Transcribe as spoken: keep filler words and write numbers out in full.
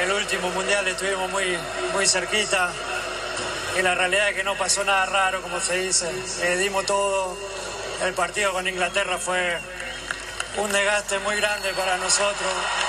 el último mundial estuvimos muy, muy cerquita y la realidad es que no pasó nada raro, como se dice. Eh, dimos todo. El partido con Inglaterra fue un desgaste muy grande para nosotros.